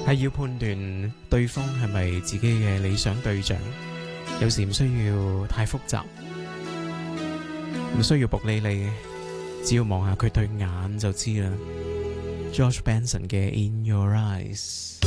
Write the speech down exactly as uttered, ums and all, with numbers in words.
係要判斷對方係咪自己嘅理想對象，有時唔需要太複雜，唔需要卜理理，只要望下佢對眼就知啦。George Benson 嘅 In Your Eyes。